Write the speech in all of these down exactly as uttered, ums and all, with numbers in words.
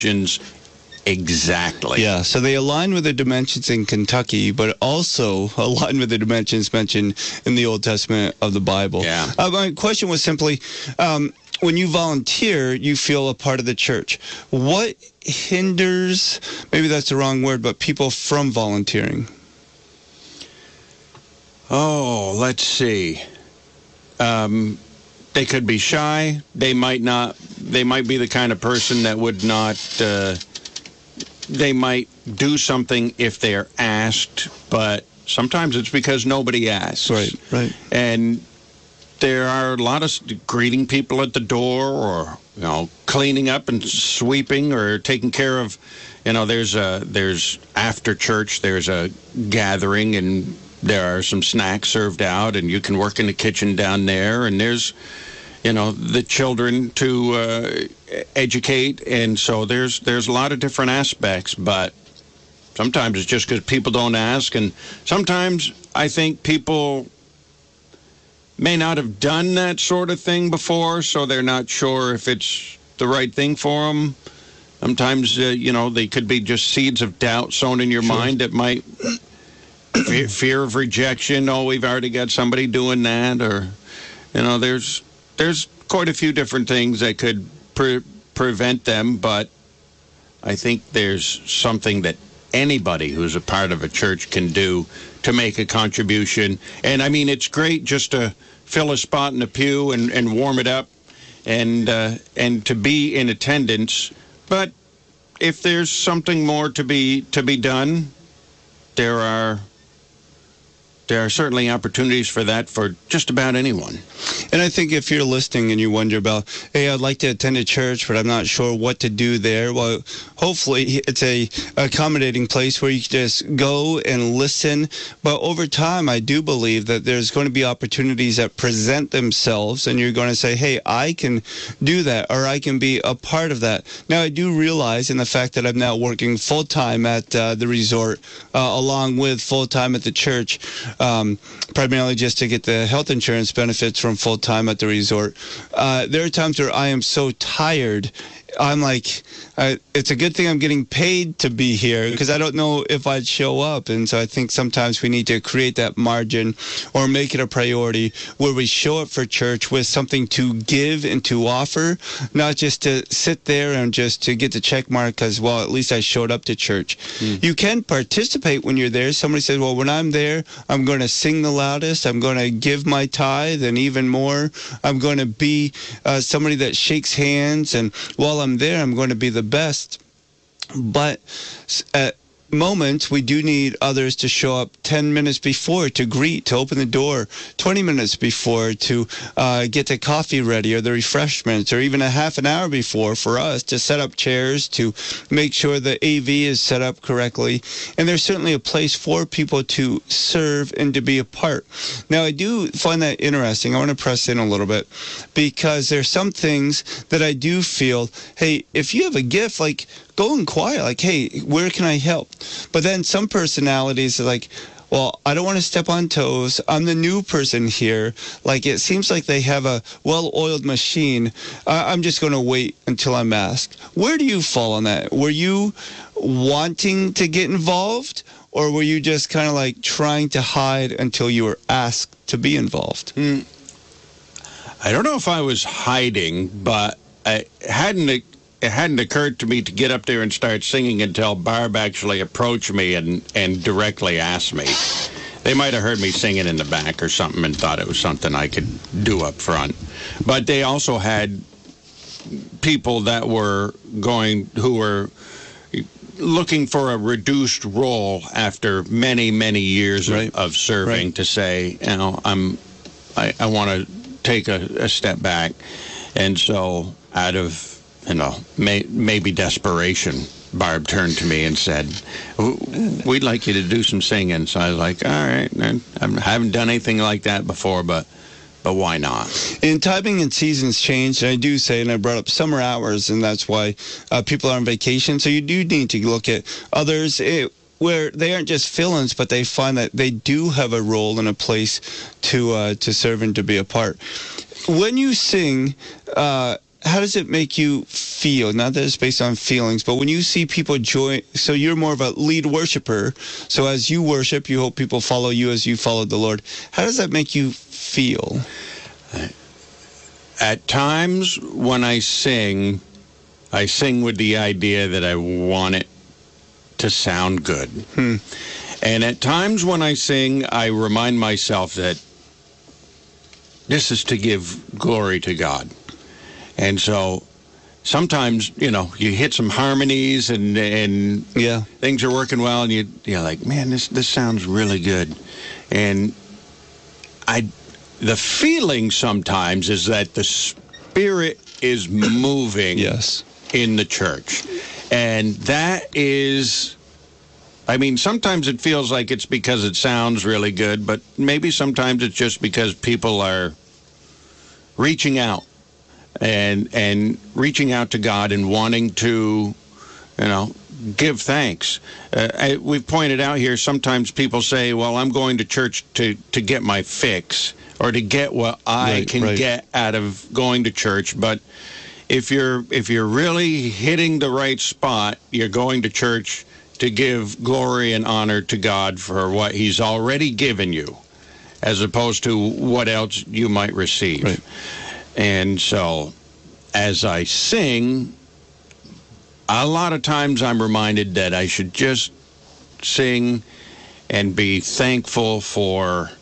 exactly. Yeah, so they align with the dimensions in Kentucky, but also align with the dimensions mentioned in the Old Testament of the Bible. Yeah. Uh, my question was simply, um, when you volunteer, you feel a part of the church. What hinders, maybe that's the wrong word, but people from volunteering? Oh, let's see. Um, they could be shy. They might not. They might be the kind of person that would not. Uh, they might do something if they're asked, but sometimes it's because nobody asks. Right, right. And there are a lot of greeting people at the door, or you know, cleaning up and sweeping, or taking care of. You know, there's a there's after church. There's a gathering and. There are some snacks served out, and you can work in the kitchen down there. And there's, you know, the children to uh, educate, and so there's there's a lot of different aspects. But sometimes it's just because people don't ask, and sometimes I think people may not have done that sort of thing before, so they're not sure if it's the right thing for them. Sometimes, uh, you know, they could be just seeds of doubt sown in your sure. mind that might. Fear, fear of rejection. Oh, we've already got somebody doing that, or you know, there's there's quite a few different things that could pre- prevent them. But I think there's something that anybody who's a part of a church can do to make a contribution. And I mean, it's great just to fill a spot in the pew and, and warm it up, and uh, and to be in attendance. But if there's something more to be to be done, there are. There are certainly opportunities for that for just about anyone. And I think if you're listening and you wonder about, hey, I'd like to attend a church, but I'm not sure what to do there. Well, hopefully it's a accommodating place where you can just go and listen. But over time, I do believe that there's going to be opportunities that present themselves, and you're going to say, hey, I can do that, or I can be a part of that. Now, I do realize in the fact that I'm now working full-time at uh, the resort, uh, along with full-time at the church, Um, primarily just to get the health insurance benefits from full-time at the resort. Uh, there are times where I am so tired, I'm like, uh, it's a good thing I'm getting paid to be here, because I don't know if I'd show up. And so I think sometimes we need to create that margin or make it a priority where we show up for church with something to give and to offer, not just to sit there and just to get the check mark because, well, at least I showed up to church. Mm. You can participate when you're there. Somebody says, well, when I'm there, I'm going to sing the loudest. I'm going to give my tithe, and even more, I'm going to be uh, somebody that shakes hands. And while I'm there, I'm going to be the best. But at moments, we do need others to show up ten minutes before to greet, to open the door, twenty minutes before to uh, get the coffee ready or the refreshments, or even a half an hour before for us to set up chairs, to make sure the A V is set up correctly. And there's certainly a place for people to serve and to be a part. Now, I do find that interesting. I want to press in a little bit, because there's some things that I do feel, hey, if you have a gift, like, go inquire, like, hey, where can I help? But then some personalities are like, well, I don't want to step on toes. I'm the new person here. Like, it seems like they have a well-oiled machine. Uh, I'm just going to wait until I'm asked. Where do you fall on that? Were you wanting to get involved, or were you just kind of like trying to hide until you were asked to be involved? Mm. I don't know if I was hiding, but I hadn't... It hadn't occurred to me to get up there and start singing until Barb actually approached me and, and directly asked me. They might have heard me singing in the back or something and thought it was something I could do up front. But they also had people that were going, who were looking for a reduced role after many, many years right. of, of serving right. to say, you know, I'm, I, I want to take a, a step back. And so out of, you know, may, maybe desperation, Barb turned to me and said, we'd like you to do some singing. So I was like, all right, I haven't done anything like that before, but but why not? And timing and seasons change, and I do say, and I brought up summer hours, and that's why uh, people are on vacation. So you do need to look at others it, where they aren't just fill-ins, but they find that they do have a role and a place to uh, to serve and to be a part. When you sing, uh, how does it make you feel? Not that it's based on feelings, but when you see people join, so you're more of a lead worshiper. So as you worship, you hope people follow you as you followed the Lord. How does that make you feel? At times when I sing, I sing with the idea that I want it to sound good. Hmm. And at times when I sing, I remind myself that this is to give glory to God. And so sometimes, you know, you hit some harmonies and and yeah. things are working well, and you, you're like, man, this, this sounds really good. And I, the feeling sometimes is that the Spirit is moving yes. in the church. And that is, I mean, sometimes it feels like it's because it sounds really good, but maybe sometimes it's just because people are reaching out. And and reaching out to God and wanting to, you know, give thanks. Uh, I, we've pointed out here, sometimes people say, well, I'm going to church to, to get my fix or to get what I right, can right. get out of going to church. But if you're if you're really hitting the right spot, you're going to church to give glory and honor to God for what He's already given you, as opposed to what else you might receive. Right. And so, as I sing, a lot of times I'm reminded that I should just sing and be thankful for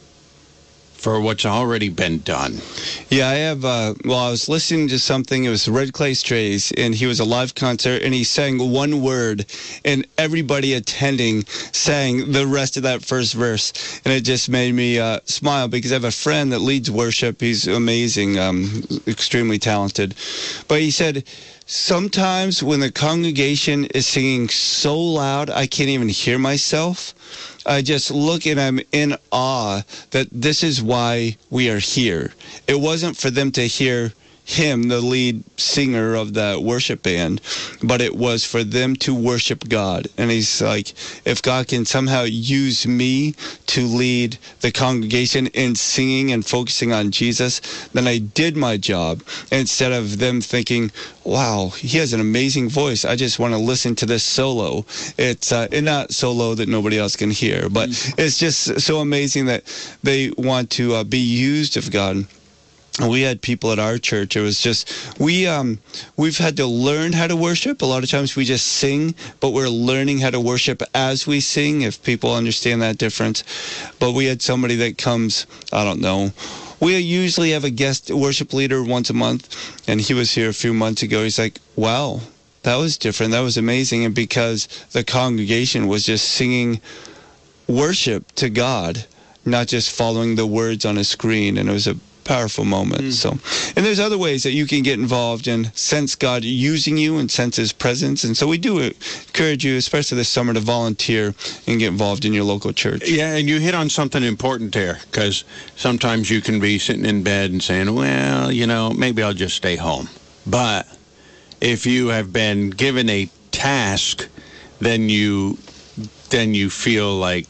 for what's already been done. Yeah, I have, uh, well, I was listening to something, it was Red Clay Strays, and he was a live concert, and he sang one word, and everybody attending sang the rest of that first verse, and it just made me uh, smile, because I have a friend that leads worship. He's amazing, um, extremely talented, but he said, sometimes when the congregation is singing so loud, I can't even hear myself. I just look and I'm in awe that this is why we are here. It wasn't for them to hear him, the lead singer of the worship band, but it was for them to worship God. And he's like, if God can somehow use me to lead the congregation in singing and focusing on Jesus, then I did my job. Instead of them thinking, wow, he has an amazing voice, I just want to listen to this solo. It's uh, not solo that nobody else can hear, but mm-hmm. it's just so amazing that they want to uh, be used of God. We had people at our church. It was just, we, um, we've had to learn how to worship. A lot of times we just sing, but we're learning how to worship as we sing, if people understand that difference. But we had somebody that comes, I don't know, we usually have a guest worship leader once a month, and he was here a few months ago. He's like, wow, that was different. That was amazing. And because the congregation was just singing worship to God, not just following the words on a screen, and it was a powerful moment. Mm. So, and there's other ways that you can get involved and sense God using you and sense His presence. And so we do encourage you, especially this summer, to volunteer and get involved in your local church. Yeah, and you hit on something important there, because sometimes you can be sitting in bed and saying, well, you know, maybe I'll just stay home. But if you have been given a task, then you then you feel like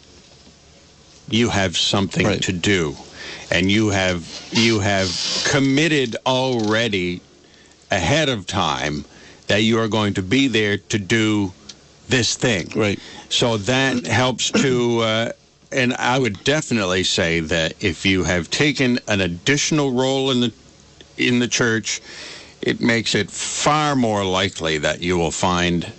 you have something right. to do. And you have you have committed already ahead of time that you are going to be there to do this thing. Right. So that helps to, uh, and I would definitely say that if you have taken an additional role in the in the church, it makes it far more likely that you will find,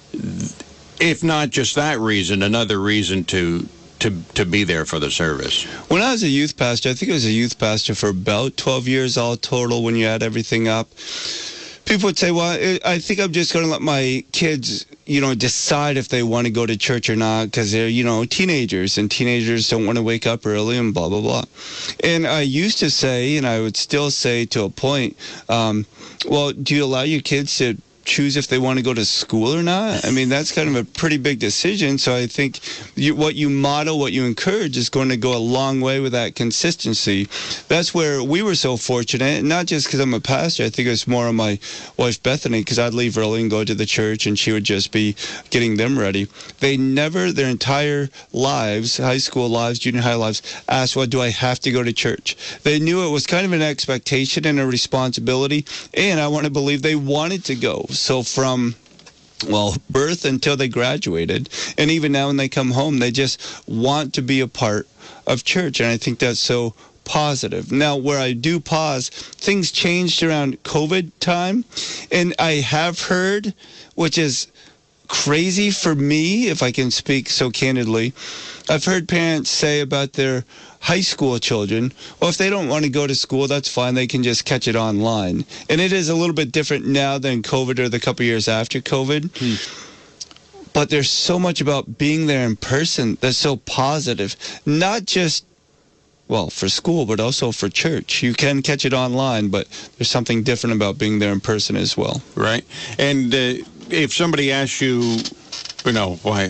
if not just that reason, another reason to. To, to be there for the service. When I was a youth pastor, I think I was a youth pastor for about twelve years all total when you add everything up. People would say, well, I think I'm just going to let my kids, you know, decide if they want to go to church or not, because they're, you know, teenagers, and teenagers don't want to wake up early and blah, blah, blah. And I used to say, and I would still say to a point, um, well, do you allow your kids to choose if they want to go to school or not. I mean, that's kind of a pretty big decision. So I think you, what you model, what you encourage is going to go a long way with that consistency. That's where we were so fortunate, not just because I'm a pastor. I think it was more on my wife, Bethany, because I'd leave early and go to the church, and she would just be getting them ready. They never, their entire lives, high school lives, junior high lives, asked, well, do I have to go to church? They knew it was kind of an expectation and a responsibility, and I want to believe they wanted to go. So from, well, birth until they graduated, and even now when they come home, they just want to be a part of church, and I think that's so positive. Now, where I do pause, things changed around COVID time, and I have heard, which is crazy for me, if I can speak so candidly, I've heard parents say about their high school children, well, if they don't want to go to school, that's fine. They can just catch it online. And it is a little bit different now than COVID or the couple years after COVID. Hmm. But there's so much about being there in person that's so positive. Not just, well, for school, but also for church. You can catch it online, but there's something different about being there in person as well. Right. And uh, if somebody asks you, you know, why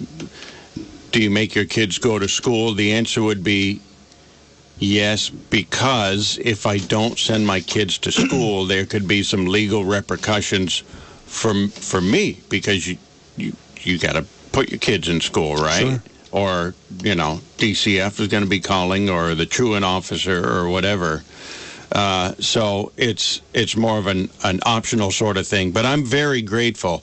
do you make your kids go to school? The answer would be yes, because if I don't send my kids to school, there could be some legal repercussions for for me, because you you, you got to put your kids in school, right? Sure. Or, you know, D C F is going to be calling, or the truant officer, or whatever. Uh, so it's it's more of an, an optional sort of thing. But I'm very grateful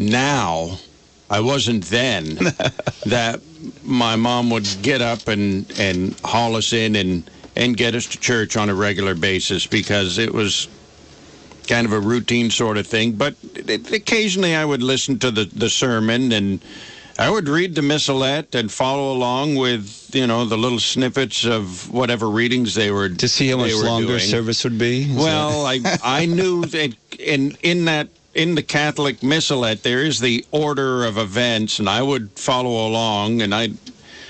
now. I wasn't then that my mom would get up and, and haul us in and, and get us to church on a regular basis, because it was kind of a routine sort of thing. But it, occasionally I would listen to the, the sermon, and I would read the missalette and follow along with, you know, the little snippets of whatever readings they were to see how much longer doing. Service would be. Is well, that... I I knew that in in that. In the Catholic missalette, there is the order of events, and I would follow along, and I,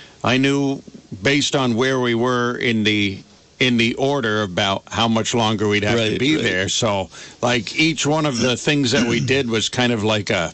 I knew based on where we were in the in the order about how much longer we'd have right, to be right. there. So, like, each one of the things that we did was kind of like a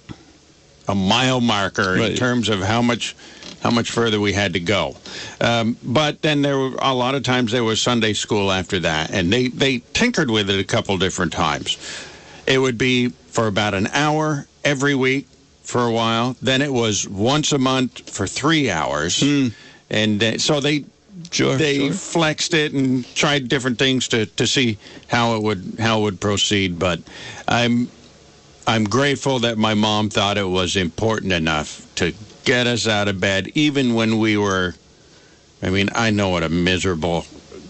a mile marker right. in terms of how much how much further we had to go. Um, but then there were a lot of times there was Sunday school after that, and they they tinkered with it a couple different times. It would be for about an hour every week for a while. Then it was once a month for three hours. Mm. And uh, so they sure, they sure. flexed it and tried different things to, to see how it would how it would proceed. But I'm I'm grateful that my mom thought it was important enough to get us out of bed, even when we were, I mean, I know what a miserable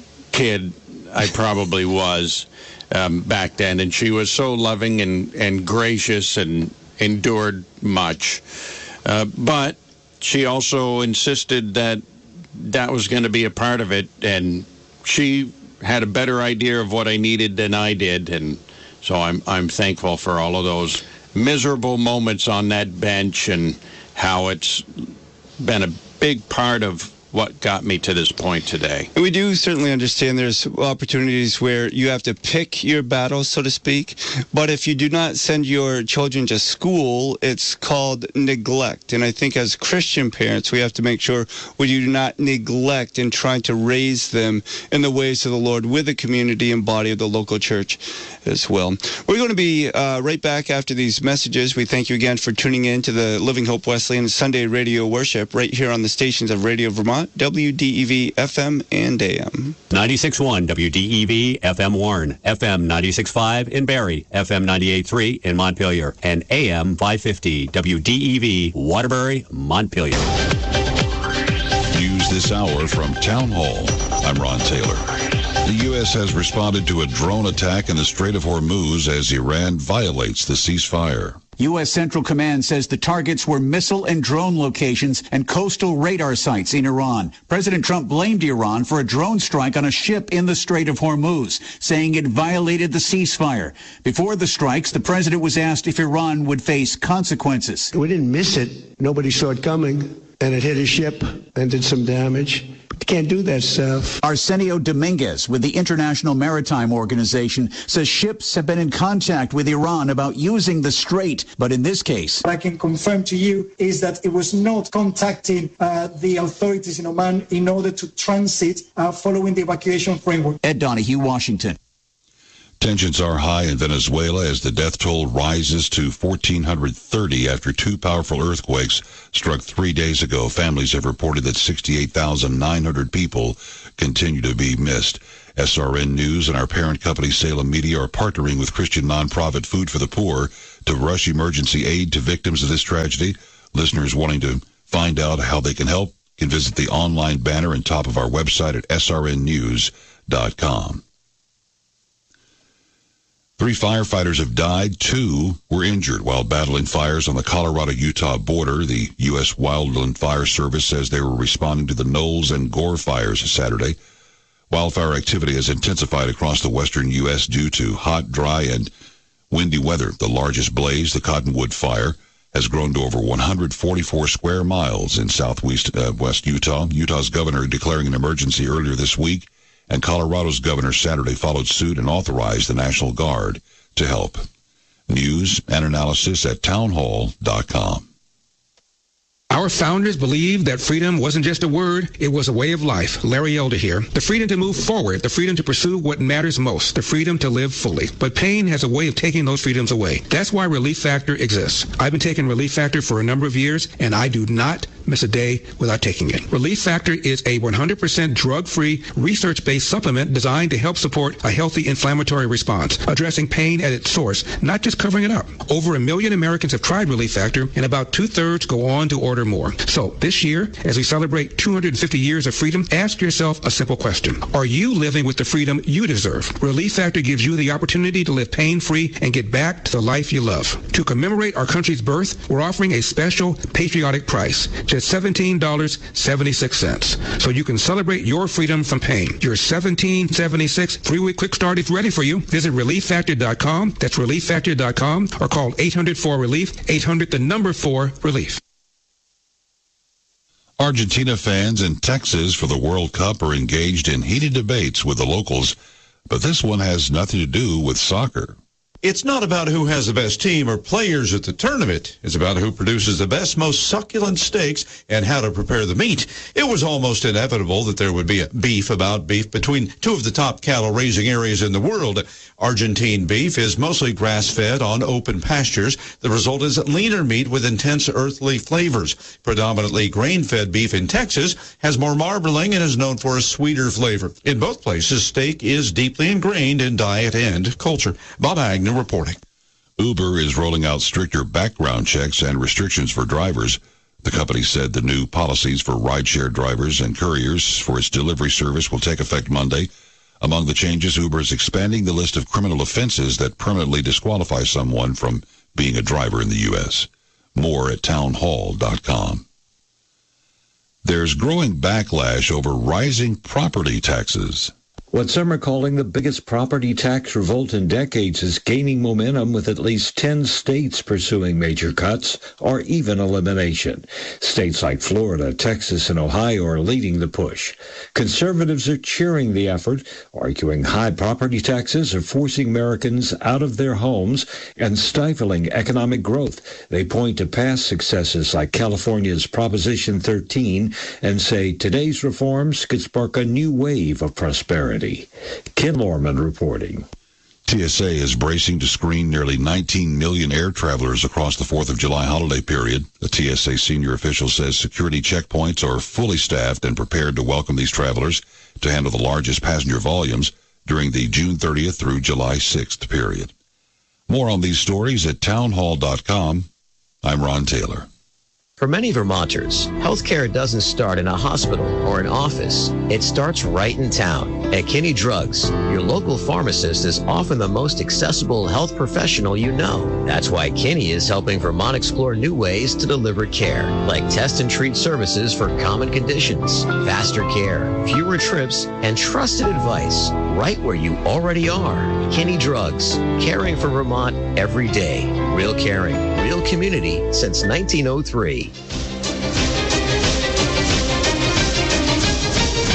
kid I probably was. Um, back then, and she was so loving and, and gracious and endured much. Uh, but she also insisted that that was going to be a part of it, and she had a better idea of what I needed than I did, and so I'm I'm thankful for all of those miserable moments on that bench and how it's been a big part of what got me to this point today. We do certainly understand there's opportunities where you have to pick your battles, so to speak. But if you do not send your children to school, it's called neglect. And I think as Christian parents, we have to make sure we do not neglect in trying to raise them in the ways of the Lord with the community and body of the local church as well. We're going to be uh, right back after these messages. We thank you again for tuning in to the Living Hope Wesleyan Sunday Radio Worship right here on the stations of Radio Vermont, W D E V F M and A M. ninety-six point one W D E V F M Warren, F M ninety-six point five in Barrie, F M ninety-eight point three in Montpelier, and A M five fifty W D E V Waterbury, Montpelier. News this hour from Town Hall. I'm Ron Taylor. The U S has responded to a drone attack in the Strait of Hormuz as Iran violates the ceasefire. U S Central Command says the targets were missile and drone locations and coastal radar sites in Iran. President Trump blamed Iran for a drone strike on a ship in the Strait of Hormuz, saying it violated the ceasefire. Before the strikes, the president was asked if Iran would face consequences. We didn't miss it. Nobody saw it coming. And it hit a ship and did some damage. Can't do that stuff. Arsenio Dominguez with the International Maritime Organization says ships have been in contact with Iran about using the strait, but in this case, what I can confirm to you is that it was not contacting uh, the authorities in Oman in order to transit uh, following the evacuation framework. Ed Donahue, Washington. Tensions are high in Venezuela as the death toll rises to one thousand four hundred thirty after two powerful earthquakes struck three days ago. Families have reported that sixty-eight thousand nine hundred people continue to be missed. S R N News and our parent company Salem Media are partnering with Christian nonprofit Food for the Poor to rush emergency aid to victims of this tragedy. Listeners wanting to find out how they can help can visit the online banner on top of our website at S R N news dot com. Three firefighters have died. Two were injured while battling fires on the Colorado-Utah border. The U S Wildland Fire Service says they were responding to the Knowles and Gore fires Saturday. Wildfire activity has intensified across the western U S due to hot, dry, and windy weather. The largest blaze, the Cottonwood Fire, has grown to over one hundred forty-four square miles in southwest uh, west Utah. Utah's governor declaring an emergency earlier this week, and Colorado's governor Saturday followed suit and authorized the National Guard to help. News and analysis at townhall dot com. Our founders believed that freedom wasn't just a word, it was a way of life. Larry Elder here. The freedom to move forward, the freedom to pursue what matters most, the freedom to live fully. But pain has a way of taking those freedoms away. That's why Relief Factor exists. I've been taking Relief Factor for a number of years, and I do not miss a day without taking it. Relief Factor is a one hundred percent drug-free, research-based supplement designed to help support a healthy inflammatory response, addressing pain at its source, not just covering it up. Over a million Americans have tried Relief Factor, and about two-thirds go on to order more. So this year, as we celebrate two hundred fifty years of freedom, ask yourself a simple question. Are you living with the freedom you deserve? Relief Factor gives you the opportunity to live pain-free and get back to the life you love. To commemorate our country's birth, we're offering a special patriotic price, just seventeen dollars and seventy-six cents. So you can celebrate your freedom from pain. Your seventeen dollars and seventy-six cents three-week quick start is ready for you. Visit relief factor dot com. That's relief factor dot com, or call eight hundred four relief, eight hundred the number four relief. Argentina fans in Texas for the World Cup are engaged in heated debates with the locals, but this one has nothing to do with soccer. It's not about who has the best team or players at the tournament. It's about who produces the best, most succulent steaks and how to prepare the meat. It was almost inevitable that there would be a beef about beef between two of the top cattle-raising areas in the world. Argentine beef is mostly grass-fed on open pastures. The result is leaner meat with intense earthly flavors. Predominantly grain-fed beef in Texas has more marbling and is known for a sweeter flavor. In both places, steak is deeply ingrained in diet and culture. Bob Agnew reporting. Uber is rolling out stricter background checks and restrictions for drivers. The company said the new policies for rideshare drivers and couriers for its delivery service will take effect Monday. Among the changes, Uber is expanding the list of criminal offenses that permanently disqualify someone from being a driver in the U S. More at townhall dot com. There's growing backlash over rising property taxes. What some are calling the biggest property tax revolt in decades is gaining momentum, with at least ten states pursuing major cuts or even elimination. States like Florida, Texas, and Ohio are leading the push. Conservatives are cheering the effort, arguing high property taxes are forcing Americans out of their homes and stifling economic growth. They point to past successes like California's Proposition thirteen and say today's reforms could spark a new wave of prosperity. Ken Lorman reporting. T S A is bracing to screen nearly nineteen million air travelers across the fourth of July holiday period. The T S A senior official says security checkpoints are fully staffed and prepared to welcome these travelers to handle the largest passenger volumes during the June thirtieth through July sixth period. More on these stories at townhall dot com. I'm Ron Taylor. For many Vermonters, healthcare doesn't start in a hospital or an office. It starts right in town. At Kinney Drugs, your local pharmacist is often the most accessible health professional you know. That's why Kinney is helping Vermont explore new ways to deliver care, like test and treat services for common conditions, faster care, fewer trips, and trusted advice right where you already are. Kinney Drugs, caring for Vermont every day. Real caring, real community since nineteen oh three.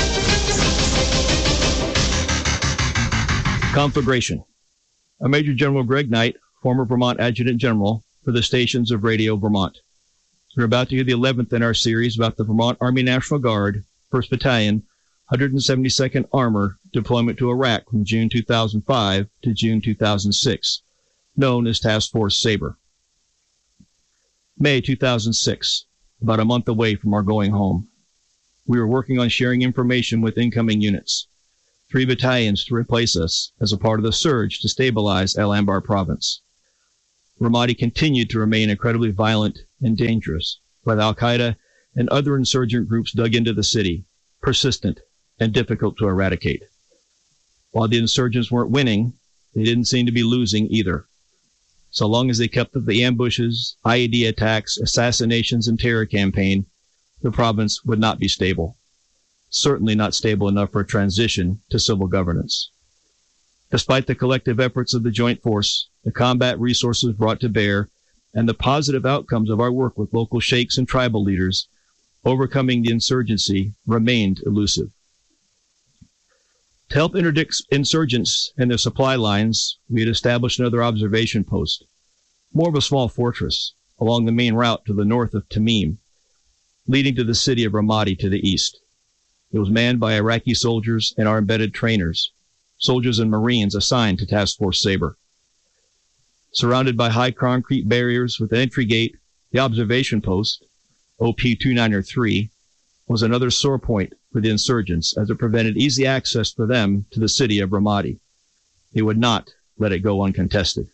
Conflagration. I'm Major General Greg Knight, former Vermont Adjutant General for the stations of Radio Vermont. We're about to hear the eleventh in our series about the Vermont Army National Guard, first Battalion, one hundred seventy-second Armor deployment to Iraq from June two thousand five to June two thousand six, known as Task Force Sabre. May two thousand six, about a month away from our going home. We were working on sharing information with incoming units. Three battalions to replace us as a part of the surge to stabilize Al Anbar province. Ramadi continued to remain incredibly violent and dangerous, while Al-Qaeda and other insurgent groups dug into the city, persistent and difficult to eradicate. While the insurgents weren't winning, they didn't seem to be losing either. So long as they kept up the ambushes, I E D attacks, assassinations, and terror campaign, the province would not be stable. Certainly not stable enough for a transition to civil governance. Despite the collective efforts of the joint force, the combat resources brought to bear, and the positive outcomes of our work with local sheikhs and tribal leaders, overcoming the insurgency remained elusive. To help interdict insurgents and their supply lines, we had established another observation post, more of a small fortress, along the main route to the north of Tamim, leading to the city of Ramadi to the east. It was manned by Iraqi soldiers and our embedded trainers, soldiers and Marines assigned to Task Force Sabre. Surrounded by high concrete barriers with an entry gate, the observation post, O P two ninety-three, was another sore point for the insurgents as it prevented easy access for them to the city of Ramadi. They would not let it go uncontested.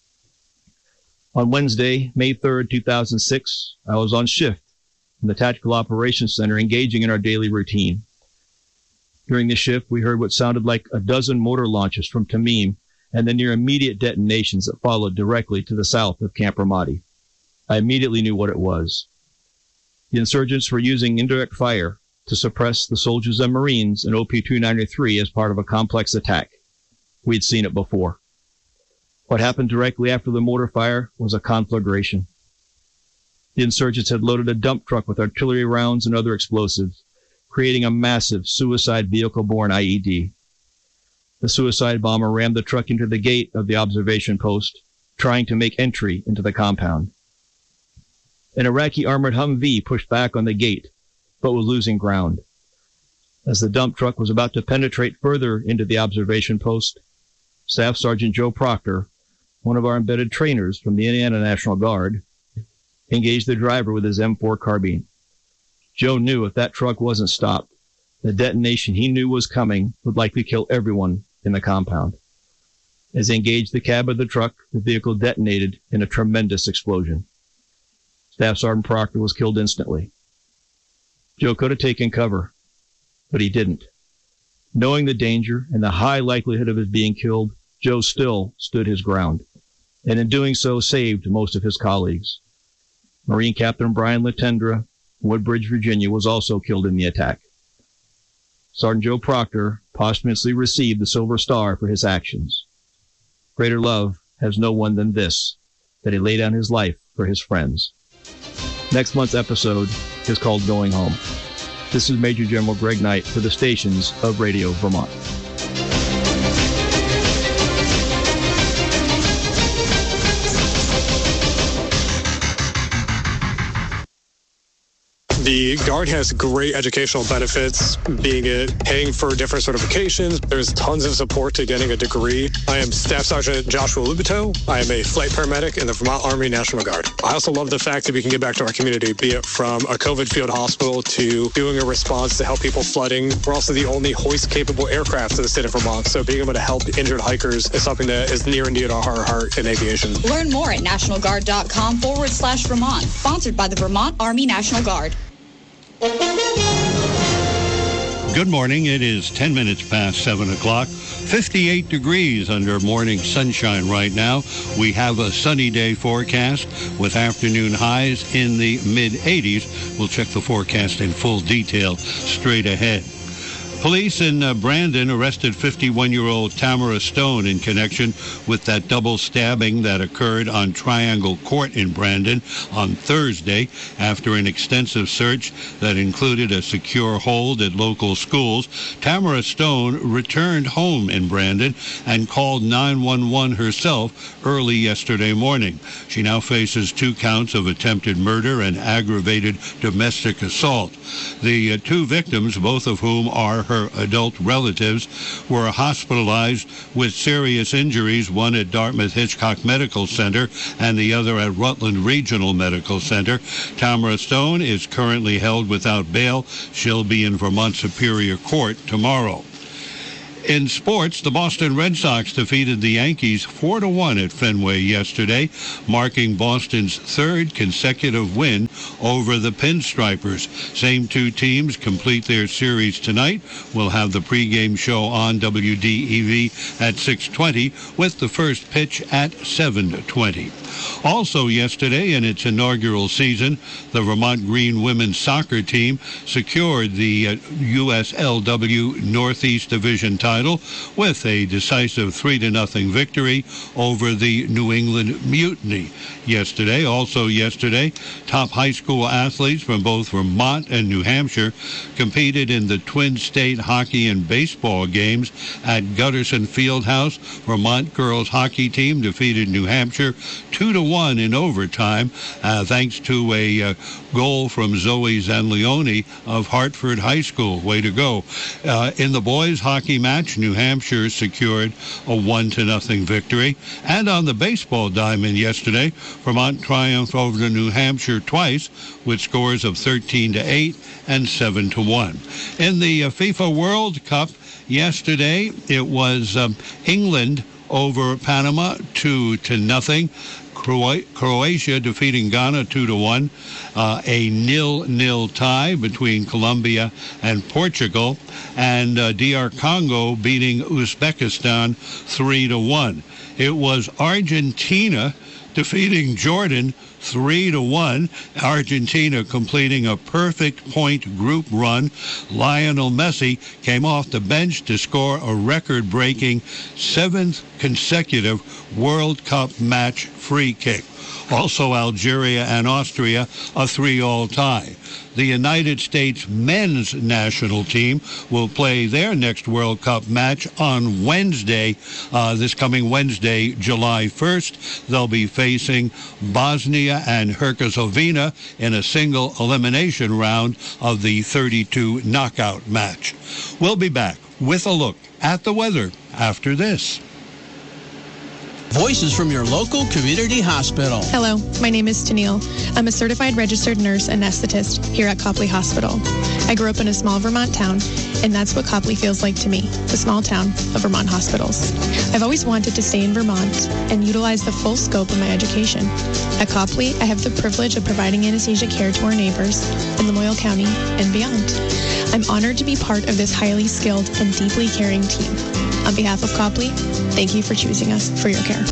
On Wednesday, May third, two thousand six, I was on shift in the Tactical Operations Center engaging in our daily routine. During the shift, we heard what sounded like a dozen mortar launches from Tamim and the near immediate detonations that followed directly to the south of Camp Ramadi. I immediately knew what it was. The insurgents were using indirect fire to suppress the soldiers and Marines in O P two ninety-three as part of a complex attack. We'd seen it before. What happened directly after the mortar fire was a conflagration. The insurgents had loaded a dump truck with artillery rounds and other explosives, creating a massive suicide vehicle-borne I E D. The suicide bomber rammed the truck into the gate of the observation post, trying to make entry into the compound. An Iraqi armored Humvee pushed back on the gate, but was losing ground. As the dump truck was about to penetrate further into the observation post, Staff Sergeant Joe Proctor, one of our embedded trainers from the Indiana National Guard, engaged the driver with his M four carbine. Joe knew if that truck wasn't stopped, the detonation he knew was coming would likely kill everyone in the compound. As he engaged the cab of the truck, the vehicle detonated in a tremendous explosion. Staff Sergeant Proctor was killed instantly. Joe could have taken cover, but he didn't. Knowing the danger and the high likelihood of his being killed, Joe still stood his ground, and in doing so saved most of his colleagues. Marine Captain Brian Latendra, Woodbridge, Virginia, was also killed in the attack. Sergeant Joe Proctor posthumously received the Silver Star for his actions. Greater love has no one than this, that he laid down his life for his friends. Next month's episode is called Going Home. This is Major General Greg Knight for the stations of Radio Vermont. The Guard has great educational benefits, being it paying for different certifications. There's tons of support to getting a degree. I am Staff Sergeant Joshua Lubito. I am a flight paramedic in the Vermont Army National Guard. I also love the fact that we can give back to our community, be it from a COVID field hospital to doing a response to help people flooding. We're also the only hoist-capable aircraft in the state of Vermont, so being able to help injured hikers is something that is near and dear to our heart in aviation. Learn more at nationalguard.com forward slash Vermont. Sponsored by the Vermont Army National Guard. Good morning. It is ten minutes past seven o'clock. fifty-eight degrees under morning sunshine right now. We have a sunny day forecast with afternoon highs in the mid eighties. We'll check the forecast in full detail straight ahead. Police in uh, Brandon arrested fifty-one-year-old Tamara Stone in connection with that double stabbing that occurred on Triangle Court in Brandon on Thursday after an extensive search that included a secure hold at local schools. Tamara Stone returned home in Brandon and called nine one one herself early yesterday morning. She now faces two counts of attempted murder and aggravated domestic assault. The uh, two victims, both of whom are her adult relatives, were hospitalized with serious injuries, one at Dartmouth Hitchcock Medical Center and the other at Rutland Regional Medical Center. Tamara Stone is currently held without bail. She'll be in Vermont Superior Court tomorrow. In sports, the Boston Red Sox defeated the Yankees four to one at Fenway yesterday, marking Boston's third consecutive win over the Pinstripers. Same two teams complete their series tonight. We'll have the pregame show on W D E V at six twenty with the first pitch at seven twenty. Also yesterday, in its inaugural season, the Vermont Green women's soccer team secured the uh, U S L W Northeast Division title with a decisive three to nothing victory over the New England Mutiny yesterday. Also yesterday, top high school athletes from both Vermont and New Hampshire competed in the Twin State hockey and baseball games at Gutterson Fieldhouse. Vermont girls hockey team defeated New Hampshire two to one in overtime, uh, thanks to a uh, goal from Zoe Zanleone of Hartford High School. Way to go. Uh, in the boys hockey match, New Hampshire secured a one to nothing victory. And on the baseball diamond yesterday, Vermont triumphed over the New Hampshire twice with scores of thirteen to eight and seven to one. In the uh, FIFA World Cup yesterday, it was um, England over Panama two to nothing. Croatia defeating Ghana two to one. Uh, a nil-nil tie between Colombia and Portugal, and uh, D R Congo beating Uzbekistan three to one. It was Argentina defeating Jordan three to one. Argentina completing a perfect point group run. Lionel Messi came off the bench to score a record-breaking seventh consecutive World Cup match free kick. Also, Algeria and Austria, a three-all tie. The United States men's national team will play their next World Cup match on Wednesday, uh, this coming Wednesday, July first. They'll be facing Bosnia and Herzegovina in a single elimination round of the thirty-two knockout match. We'll be back with a look at the weather after this. Voices from your local community hospital. Hello, my name is Tennille. I'm a certified registered nurse anesthetist here at Copley Hospital. I grew up in a small Vermont town, and that's what Copley feels like to me, the small town of Vermont hospitals. I've always wanted to stay in Vermont and utilize the full scope of my education. At Copley, I have the privilege of providing anesthesia care to our neighbors in Lamoille County and beyond. I'm honored to be part of this highly skilled and deeply caring team. On behalf of Copley, thank you for choosing us for your care.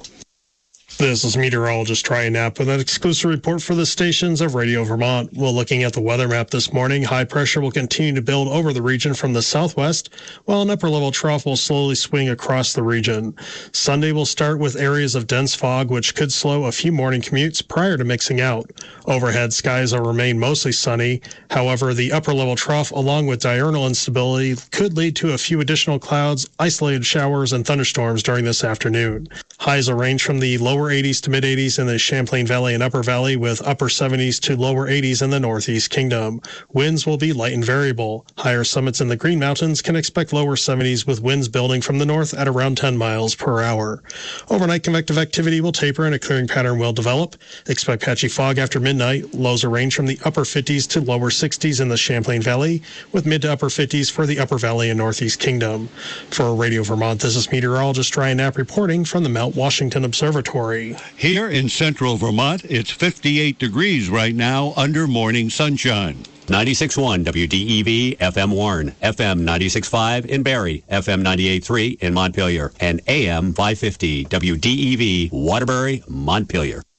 This is meteorologist Ryan Knapp with an exclusive report for the stations of Radio Vermont. Well, looking at the weather map this morning, high pressure will continue to build over the region from the southwest, while an upper-level trough will slowly swing across the region. Sunday will start with areas of dense fog, which could slow a few morning commutes prior to mixing out. Overhead skies will remain mostly sunny. However, the upper-level trough, along with diurnal instability, could lead to a few additional clouds, isolated showers, and thunderstorms during this afternoon. Highs will range from the lower eighties to mid eighties in the Champlain Valley and Upper Valley, with upper seventies to lower eighties in the Northeast Kingdom. Winds will be light and variable. Higher summits in the Green Mountains can expect lower seventies, with winds building from the north at around ten miles per hour. Overnight convective activity will taper and a clearing pattern will develop. Expect patchy fog after midnight. Lows will range from the upper fifties to lower sixties in the Champlain Valley, with mid to upper fifties for the Upper Valley and Northeast Kingdom. For Radio Vermont, this is meteorologist Ryan Knapp reporting from the Mount Washington Observatory. Here in central Vermont, it's fifty-eight degrees right now under morning sunshine. ninety-six point one W D E V F M Warren, F M ninety-six point five in Barrie, F M ninety-eight point three in Montpelier, and A M five fifty W D E V Waterbury, Montpelier.